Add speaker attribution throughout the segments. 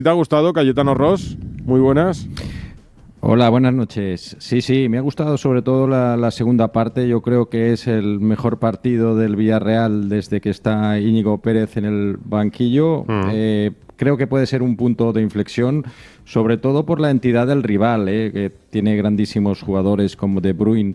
Speaker 1: ¿Te ha gustado Cayetano Ros? Muy buenas.
Speaker 2: Hola, buenas noches. Sí, me ha gustado sobre todo la segunda parte. Yo creo que es el mejor partido del Villarreal desde que está Íñigo Pérez en el banquillo. Creo que puede ser un punto de inflexión, sobre todo por la entidad del rival, que tiene grandísimos jugadores como De Bruyne,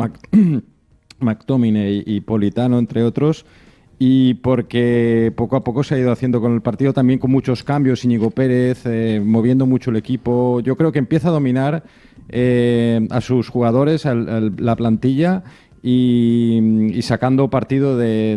Speaker 2: McTominay y Politano, entre otros. Y porque poco a poco se ha ido haciendo con el partido, también con muchos cambios, Íñigo Pérez, moviendo mucho el equipo. Yo creo que empieza a dominar a sus jugadores, la plantilla, y sacando partido de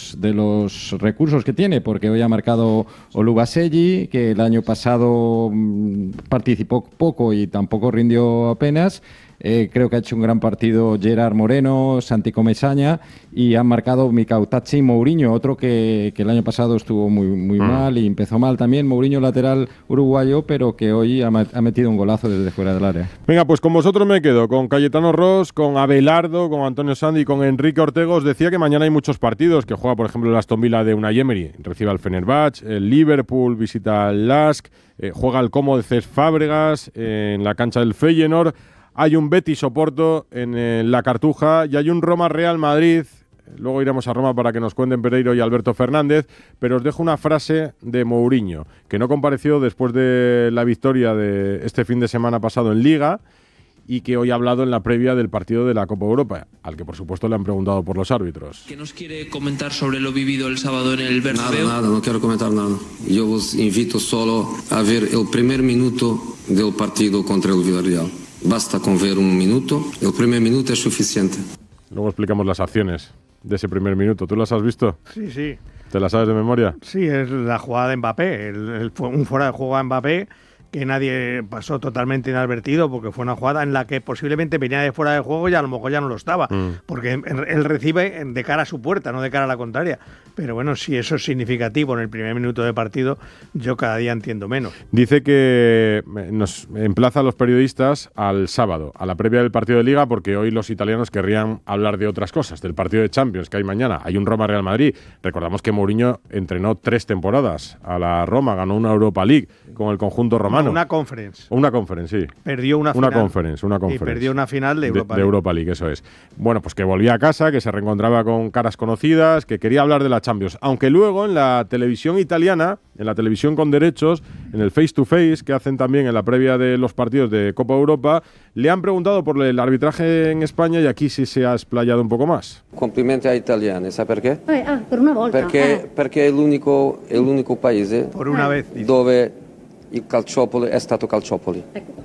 Speaker 2: los recursos que tiene, porque hoy ha marcado Olubaselli, que el año pasado participó poco y tampoco rindió apenas. Creo que ha hecho un gran partido Gerard Moreno, Santi Comesaña, y han marcado Mikautachi y Mourinho, otro que el año pasado estuvo muy mal y empezó mal también. Mourinho, lateral uruguayo, pero que hoy ha metido un golazo desde fuera del área.
Speaker 1: Venga, pues con vosotros me quedo, con Cayetano Ros, con Abelardo, con Antonio Sanz y con Enrique Ortega. Os decía que mañana hay muchos partidos, que juega por ejemplo el Aston Villa de Unai Emery, recibe al Fenerbahce, el Liverpool visita al Lask, juega el Como de Cesc Fábregas en la cancha del Feyenoord. Hay un Betis Oporto en la Cartuja y hay un Roma Real Madrid. Luego iremos a Roma para que nos cuenten Pereiro y Alberto Fernández, pero os dejo una frase de Mourinho, que no compareció después de la victoria de este fin de semana pasado en Liga y que hoy ha hablado en la previa del partido de la Copa Europa, al que por supuesto le han preguntado por los árbitros.
Speaker 3: ¿Qué nos quiere comentar sobre lo vivido el sábado en el Bernabéu?
Speaker 4: Nada, no quiero comentar nada. Yo os invito solo a ver el primer minuto del partido contra el Villarreal. Basta con ver un minuto, el primer minuto es suficiente.
Speaker 1: Luego explicamos las acciones de ese primer minuto. ¿Tú las has visto?
Speaker 5: Sí.
Speaker 1: ¿Te las sabes de memoria?
Speaker 5: Sí, es la jugada de Mbappé, un fuera de juego a Mbappé que nadie pasó totalmente inadvertido, porque fue una jugada en la que posiblemente venía de fuera de juego y a lo mejor ya no lo estaba, porque él recibe de cara a su puerta, no de cara a la contraria. Pero bueno, si eso es significativo en el primer minuto de partido, yo cada día entiendo menos.
Speaker 1: Dice que nos emplaza a los periodistas al sábado, a la previa del partido de Liga, porque hoy los italianos querrían hablar de otras cosas, del partido de Champions que hay mañana. Hay un Roma-Real Madrid. Recordamos que Mourinho entrenó 3 temporadas a la Roma, ganó una Europa League con el conjunto romano.
Speaker 5: No, una Conference.
Speaker 1: Una Conference, sí.
Speaker 5: Perdió una final.
Speaker 1: Una Conference.
Speaker 5: Y perdió una final de Europa League.
Speaker 1: De Europa League, eso es. Bueno, pues que volvía a casa, que se reencontraba con caras conocidas, que quería hablar de la Champions. Aunque luego en la televisión italiana, en la televisión con derechos, en el face to face que hacen también en la previa de los partidos de Copa Europa, le han preguntado por el arbitraje en España y aquí sí se ha explayado un poco más.
Speaker 4: Complimenti agli italiani, sai perché?
Speaker 6: Per una volta.
Speaker 4: Perché è l'unico paese
Speaker 5: por una vez,
Speaker 4: dove il Calciopoli è stato Calciopoli.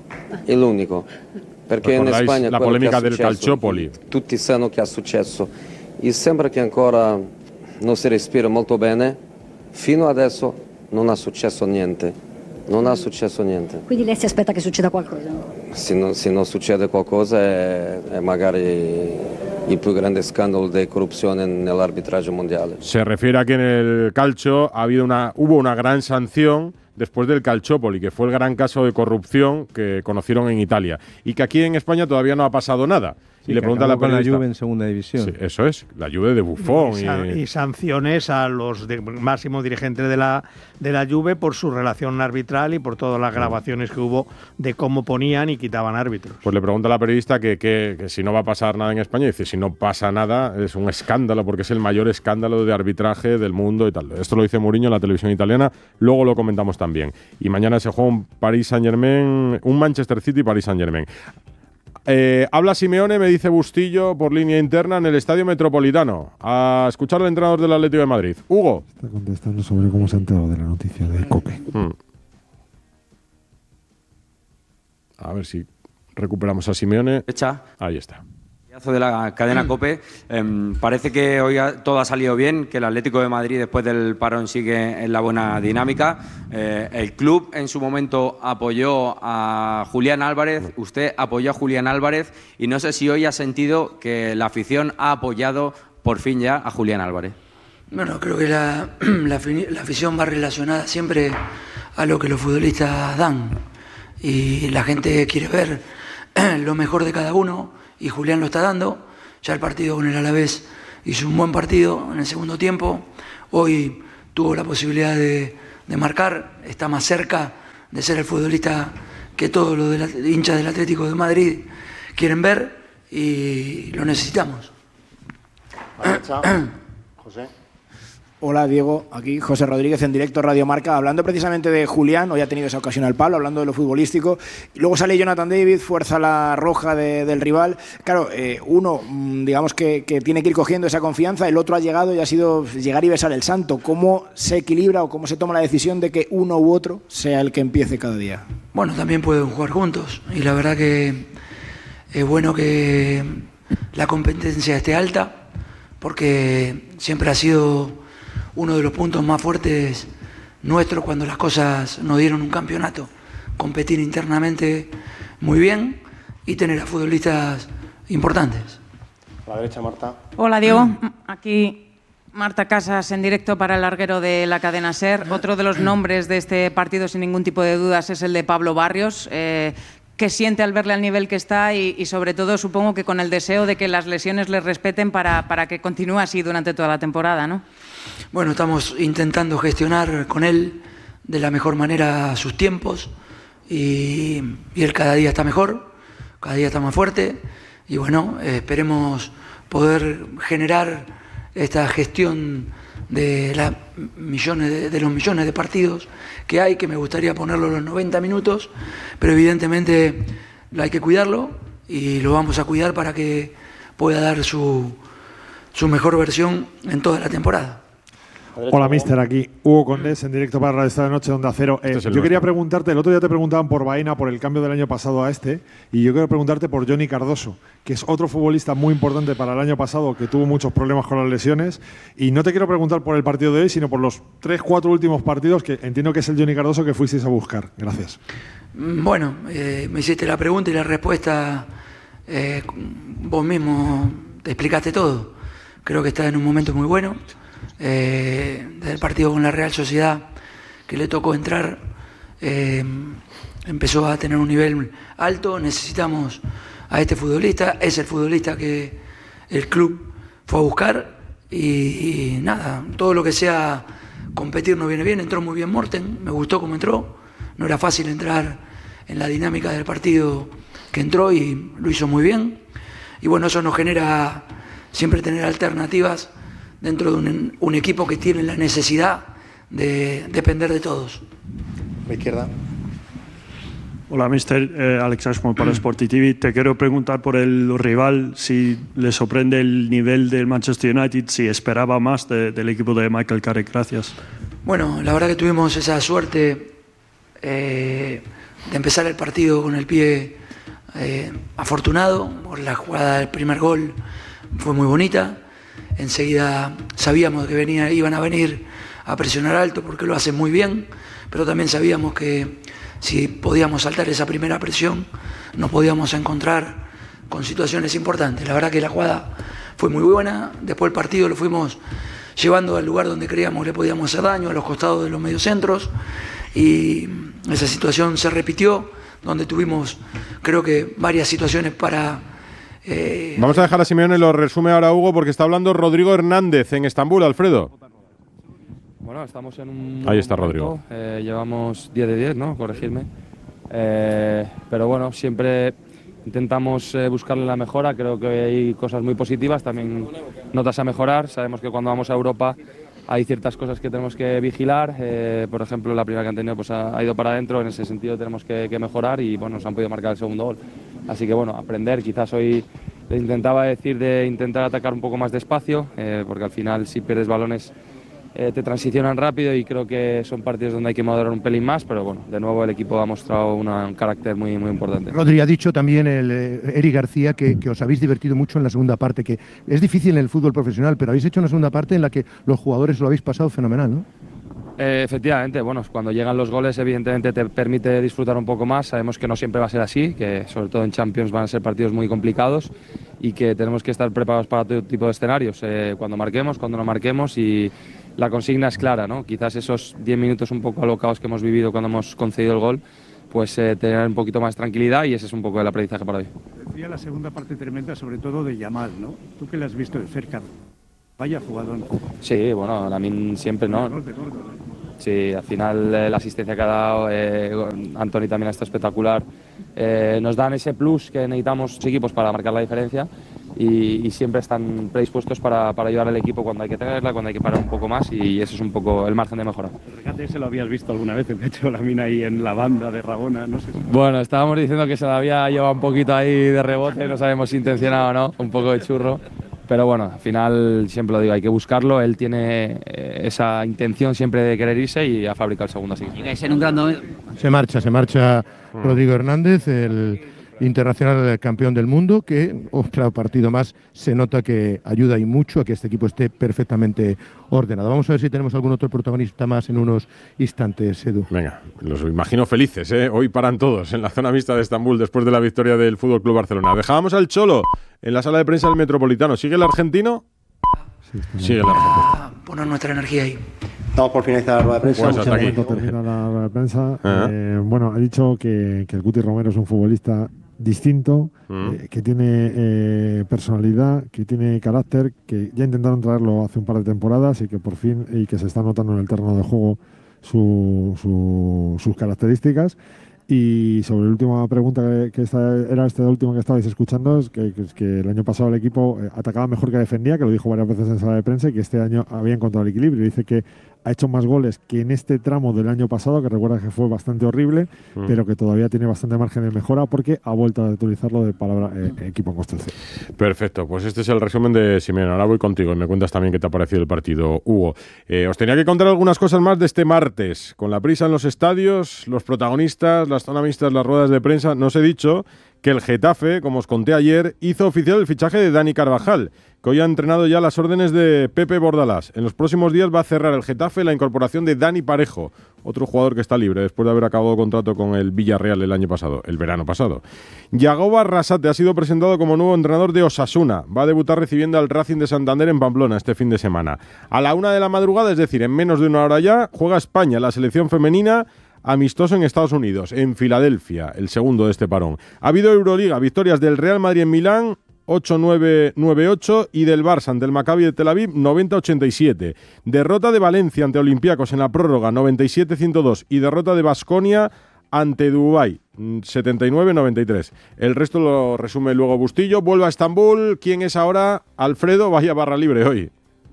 Speaker 4: È l'unico. Perché in Spagna
Speaker 1: la polemica del Calciopoli.
Speaker 4: Tutti sanno che è successo. E sembra che ancora non si respira molto bene. Fino adesso non ha successo niente. Non ha successo niente.
Speaker 6: Quindi lei si aspetta che succeda qualcosa?
Speaker 4: Se non succede qualcosa è magari il più grande scandalo di corruzione nell'arbitraggio mondiale.
Speaker 1: Se refiere a que en el calcio hubo una gran sanción después del Calciopoli, que fue el gran caso de corrupción que conocieron en Italia, y que aquí en España todavía no ha pasado nada.
Speaker 7: Sí,
Speaker 1: y le pregunta a la periodista,
Speaker 7: con la Juve en segunda división.
Speaker 1: Sí, eso es, la Juve de Buffon.
Speaker 5: Y sanciones a los máximos dirigentes de la Juve por su relación arbitral y por todas las grabaciones que hubo de cómo ponían y quitaban árbitros.
Speaker 1: Pues le pregunta a la periodista que si no va a pasar nada en España, y dice, si no pasa nada, es un escándalo, porque es el mayor escándalo de arbitraje del mundo y tal. Esto lo dice Mourinho en la televisión italiana, luego lo comentamos también. Y mañana se juega un Paris Saint-Germain, un Manchester City-Paris Saint-Germain. Habla Simeone, me dice Bustillo, por línea interna en el Estadio Metropolitano. A escuchar al entrenador del Atlético de Madrid. Hugo.
Speaker 8: Está contestando sobre cómo se ha enterado de la noticia de Coque.
Speaker 1: A ver si recuperamos a Simeone. Ahí está.
Speaker 9: De la cadena COPE, parece que hoy todo ha salido bien, que el Atlético de Madrid después del parón sigue en la buena dinámica. El club en su momento apoyó a Julián Álvarez, usted apoyó a Julián Álvarez y no sé si hoy ha sentido que la afición ha apoyado por fin ya a Julián Álvarez.
Speaker 10: Bueno, creo que la afición va relacionada siempre a lo que los futbolistas dan y la gente quiere ver lo mejor de cada uno. Y Julián lo está dando. Ya el partido con el Alavés hizo un buen partido en el segundo tiempo. Hoy tuvo la posibilidad de marcar, está más cerca de ser el futbolista que todos los hinchas del Atlético de Madrid quieren ver y lo necesitamos.
Speaker 7: José. Hola Diego, aquí José Rodríguez en directo Radio Marca, hablando precisamente de Julián, hoy ha tenido esa ocasión al palo, hablando de lo futbolístico, y luego sale Jonathan David, fuerza la roja del rival. Claro, uno, digamos que tiene que ir cogiendo esa confianza, el otro ha llegado y ha sido llegar y besar el santo. ¿Cómo se equilibra o cómo se toma la decisión de que uno u otro sea el que empiece cada día?
Speaker 10: Bueno, también pueden jugar juntos, y la verdad que es bueno que la competencia esté alta, porque siempre ha sido uno de los puntos más fuertes nuestros cuando las cosas nos dieron un campeonato. Competir internamente muy bien y tener a futbolistas importantes.
Speaker 7: A la derecha, Marta.
Speaker 11: Hola, Diego. Aquí Marta Casas en directo para el larguero de la cadena SER. Otro de los nombres de este partido, sin ningún tipo de dudas, es el de Pablo Barrios. ¿Qué siente al verle al nivel que está y sobre todo supongo que con el deseo de que las lesiones le respeten para que continúe así durante toda la temporada, ¿no?
Speaker 10: Bueno, estamos intentando gestionar con él de la mejor manera sus tiempos y él cada día está mejor, cada día está más fuerte y bueno, esperemos poder generar esta gestión de los millones de partidos que hay, que me gustaría ponerlo en los 90 minutos, pero evidentemente hay que cuidarlo y lo vamos a cuidar para que pueda dar su mejor versión en toda la temporada.
Speaker 8: Hola, mister, aquí Hugo Condés en directo para Radio Estadio Noche, Onda Cero. Yo quería preguntarte, el otro día te preguntaban por Baena, por el cambio del año pasado a este, y yo quiero preguntarte por Johnny Cardoso, que es otro futbolista muy importante para el año pasado, que tuvo muchos problemas con las lesiones, y no te quiero preguntar por el partido de hoy, sino por los 3-4 últimos partidos, que entiendo que es el Johnny Cardoso que fuisteis a buscar. Gracias.
Speaker 10: Bueno, me hiciste la pregunta y la respuesta, vos mismo te explicaste todo. Creo que está en un momento muy bueno. Desde el partido con la Real Sociedad que le tocó entrar, empezó a tener un nivel alto. Necesitamos a este futbolista, es el futbolista que el club fue a buscar y nada, todo lo que sea competir nos viene bien. Entró muy bien Morten, me gustó cómo entró, no era fácil entrar en la dinámica del partido que entró y lo hizo muy bien y bueno, eso nos genera siempre tener alternativas dentro de un equipo que tiene la necesidad de depender de todos.
Speaker 7: A la izquierda.
Speaker 12: Hola, mister. Alex Ashmore para Sporty TV. Te quiero preguntar por el rival, si le sorprende el nivel del Manchester United, si esperaba más del equipo de Michael Carrick. Gracias.
Speaker 10: Bueno, la verdad que tuvimos esa suerte de empezar el partido con el pie afortunado, por la jugada del primer gol fue muy bonita. Enseguida sabíamos que iban a venir a presionar alto porque lo hacen muy bien, pero también sabíamos que si podíamos saltar esa primera presión nos podíamos encontrar con situaciones importantes. La verdad que la jugada fue muy buena, después el partido lo fuimos llevando al lugar donde creíamos le podíamos hacer daño, a los costados de los mediocentros, y esa situación se repitió, donde tuvimos creo que varias situaciones para...
Speaker 1: Vamos a dejar a Simeone, lo resume ahora Hugo, porque está hablando Rodrigo Hernández en Estambul. Alfredo.
Speaker 13: Bueno, estamos en un...
Speaker 1: Ahí está Rodrigo.
Speaker 13: Llevamos 10 de 10, ¿no? Corregirme. Pero bueno, siempre intentamos buscarle la mejora. Creo que hay cosas muy positivas, también notas a mejorar. Sabemos que cuando vamos a Europa hay ciertas cosas que tenemos que vigilar. Por ejemplo, la primera que han tenido pues ha ido para adentro. En ese sentido tenemos que mejorar y bueno, nos han podido marcar el segundo gol. Así que bueno, aprender. Quizás hoy les intentaba decir de intentar atacar un poco más despacio, porque al final si pierdes balones te transicionan rápido y creo que son partidos donde hay que madurar un pelín más, pero bueno, de nuevo el equipo ha mostrado un carácter muy, muy importante.
Speaker 14: Rodri, ha dicho también Eric García que os habéis divertido mucho en la segunda parte, que es difícil en el fútbol profesional, pero habéis hecho una segunda parte en la que los jugadores lo habéis pasado fenomenal, ¿no?
Speaker 13: Efectivamente, bueno, cuando llegan los goles evidentemente te permite disfrutar un poco más. Sabemos que no siempre va a ser así, que sobre todo en Champions van a ser partidos muy complicados y que tenemos que estar preparados para todo tipo de escenarios, cuando marquemos, cuando no marquemos, y la consigna es clara, ¿no? Quizás esos 10 minutos un poco alocados que hemos vivido cuando hemos concedido el gol, pues tener un poquito más de tranquilidad, y ese es un poco el aprendizaje para hoy.
Speaker 15: Decía la segunda parte tremenda, sobre todo de Yamal, ¿no? Tú que la has visto de cerca, vaya jugador.
Speaker 13: Sí, bueno, Lamine siempre, ¿no? sí, al final la asistencia que ha dado, Antoni también está espectacular, nos dan ese plus que necesitamos los equipos para marcar la diferencia y siempre están predispuestos para ayudar al equipo cuando hay que tenerla, cuando hay que parar un poco más y ese es un poco el margen de mejora.
Speaker 15: ¿El regate ese lo habías visto alguna vez? De hecho, la mina ahí en la banda de Rabona, no sé.
Speaker 13: Bueno, estábamos diciendo que se la había llevado un poquito ahí de rebote, no sabemos si intencionado o no, un poco de churro. Pero bueno, al final siempre lo digo, hay que buscarlo. Él tiene esa intención siempre de querer irse y ha fabricado el segundo así.
Speaker 14: Se marcha Rodrigo Hernández, el internacional campeón del mundo, que otro partido más se nota que ayuda y mucho a que este equipo esté perfectamente ordenado. Vamos a ver si tenemos algún otro protagonista más en unos instantes, Edu.
Speaker 1: Venga, los imagino felices, ¿eh? Hoy paran todos en la zona mixta de Estambul después de la victoria del FC Barcelona. Dejábamos al Cholo en la sala de prensa del Metropolitano. ¿Sigue el argentino? Sí, sigue el argentino.
Speaker 10: Poner nuestra energía ahí.
Speaker 16: Estamos por finalizar la rueda de prensa.
Speaker 1: Pues hasta aquí.
Speaker 8: Termina la rueda de prensa. Bueno, ha dicho que el Guti Romero es un futbolista distinto, que tiene personalidad, que tiene carácter, que ya intentaron traerlo hace un par de temporadas y que por fin, y que se está notando en el terreno de juego sus características. Y sobre la última pregunta, que era esta última que estabais escuchando, es que el año pasado el equipo atacaba mejor que defendía, que lo dijo varias veces en sala de prensa, y que este año había encontrado el equilibrio. Dice que ha hecho más goles que en este tramo del año pasado, que recuerda que fue bastante horrible, pero que todavía tiene bastante margen de mejora porque ha vuelto a utilizarlo de palabra equipo en construcción.
Speaker 1: Perfecto, pues este es el resumen de Simeone. Ahora voy contigo y me cuentas también qué te ha parecido el partido, Hugo. Os tenía que contar algunas cosas más de este martes, con la prisa en los estadios, los protagonistas, las zonas mixtas, las ruedas de prensa. No os he dicho que el Getafe, como os conté ayer, hizo oficial el fichaje de Dani Carvajal, que hoy ha entrenado ya las órdenes de Pepe Bordalás. En los próximos días va a cerrar el Getafe la incorporación de Dani Parejo, otro jugador que está libre después de haber acabado contrato con el Villarreal el verano pasado. Yagoba Arrasate ha sido presentado como nuevo entrenador de Osasuna. Va a debutar recibiendo al Racing de Santander en Pamplona este fin de semana. A la 1 de la madrugada, es decir, en menos de una hora ya, juega España, la selección femenina, amistoso en Estados Unidos, en Filadelfia, el segundo de este parón. Ha habido Euroliga, victorias del Real Madrid en Milán, 8-9, 9-8, y del Barça ante el Maccabi de Tel Aviv, 90-87. Derrota de Valencia ante Olympiacos en la prórroga, 97-102, y derrota de Baskonia ante Dubái, 79-93. El resto lo resume luego Bustillo. Vuelve a Estambul. ¿Quién es ahora? Alfredo, vaya barra libre hoy.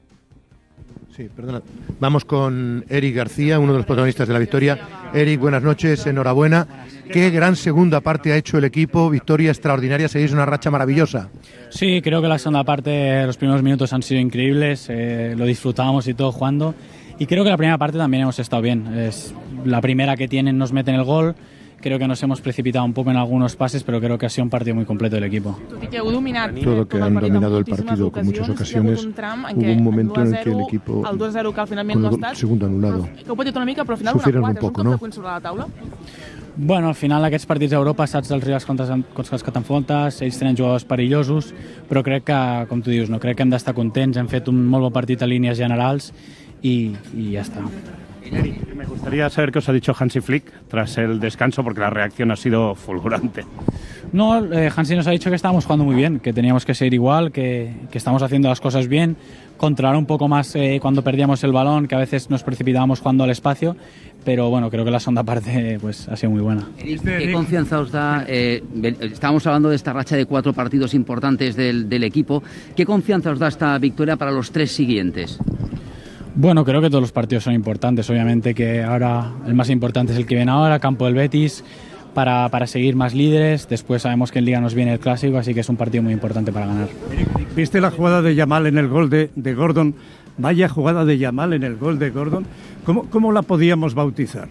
Speaker 14: Sí, perdona. Vamos con Eric García, uno de los protagonistas de la victoria. Eric, buenas noches, enhorabuena. Qué gran segunda parte ha hecho el equipo, victoria extraordinaria, seguís una racha maravillosa.
Speaker 17: Sí, creo que la segunda parte, los primeros minutos han sido increíbles, lo disfrutamos y todo jugando. Y creo que la primera parte también hemos estado bien. Es la primera que tienen, nos meten el gol. Creo que nos hemos precipitado un poco en algunos pases, pero creo que ha sido un partido muy completo del equipo.
Speaker 14: Todo que han dominado el partido con muchas ocasiones. Hubo un momento en el que el equipo, con el segundo anulado, sufrieron un poco, ¿no?
Speaker 17: Bueno, al final aquests partits a Europa saps dels rivals contra els que t'enfrontes, ells tenen jugadors perillosos, però crec que, com tu dius, no crec que hem d'estar contents, hem fet un molt bon partit a línies generals i ja està.
Speaker 15: Me gustaría saber qué os ha dicho Hansi Flick tras el descanso, porque la reacción ha sido fulgurante.
Speaker 17: No, Hansi nos ha dicho que estábamos jugando muy bien, que teníamos que seguir igual, que estamos haciendo las cosas bien, controlar un poco más cuando perdíamos el balón, que a veces nos precipitábamos jugando al espacio, pero bueno, creo que la segunda parte pues, ha sido muy buena.
Speaker 18: ¿Qué confianza os da? Estábamos hablando de esta racha de 4 partidos importantes del equipo. ¿Qué confianza os da esta victoria para los 3 siguientes?
Speaker 17: Bueno, creo que todos los partidos son importantes. Obviamente que ahora el más importante es el que viene ahora, campo del Betis, para seguir más líderes. Después sabemos que en Liga nos viene el Clásico, así que es un partido muy importante para ganar.
Speaker 15: ¿Viste la jugada de Yamal en el gol de Gordon? Vaya jugada de Yamal en el gol de Gordon. ¿Cómo la podíamos bautizar?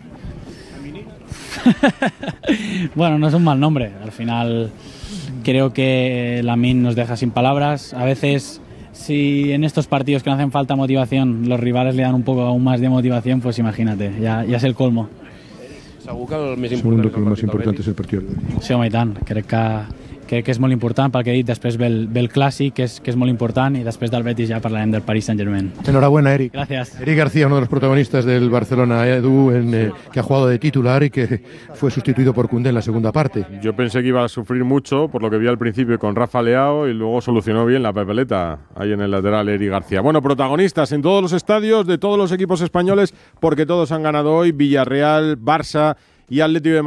Speaker 17: Bueno, no es un mal nombre. Al final creo que Lamine nos deja sin palabras. A veces, si en estos partidos que no hacen falta motivación, los rivales le dan un poco aún más de motivación, pues imagínate, ya es el colmo.
Speaker 14: Segundo que el más importante és el partit.
Speaker 17: Sí, home, i tant. Crec que que és molt important pel que he dit, després ve el Clàssic, que és molt important, i després del Betis ja parlarem del Paris Saint-Germain.
Speaker 14: Enhorabuena, Eric.
Speaker 17: Gracias.
Speaker 14: Eric García, uno de los protagonistas del Barcelona, Edu, que ha jugado de titular y que fue sustituido por Koundé en la segunda parte.
Speaker 1: Yo pensé que iba a sufrir mucho, por lo que vi al principio con Rafa Leao, y luego solucionó bien la papeleta ahí en el lateral Eric García. Bueno, protagonistas en todos los estadios de todos los equipos españoles, porque todos han ganado hoy: Villarreal, Barça y Atlético de Madrid.